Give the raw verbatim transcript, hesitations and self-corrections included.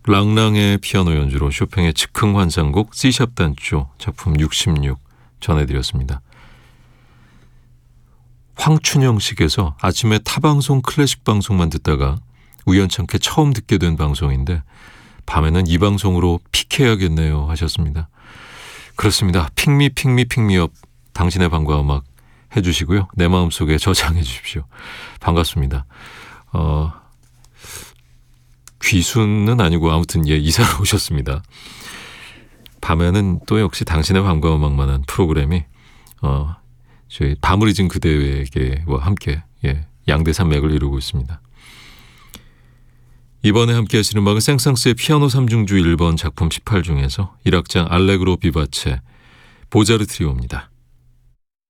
랑랑의 피아노 연주로 쇼팽의 즉흥 환상곡 C샵 단조 작품 육십육 전해드렸습니다. 황춘영식에서 아침에 타방송 클래식 방송만 듣다가 우연찮게 처음 듣게 된 방송인데 밤에는 이 방송으로 픽해야겠네요 하셨습니다. 그렇습니다. 픽미 픽미 픽미업 당신의 밤과 음악 해주시고요. 내 마음속에 저장해 주십시오. 반갑습니다. 어, 귀순은 아니고 아무튼 예, 이사를 오셨습니다. 밤에는 또 역시 당신의 밤과 음악만한 프로그램이 어, 저희 밤을 잊은 그대에게와 함께 예, 양대산맥을 이루고 있습니다. 이번에 함께 하시는 음악은 생상스의 피아노 삼중주 일 번 작품 십팔 중에서 일 악장 알레그로 비바체 보자르 트리오입니다.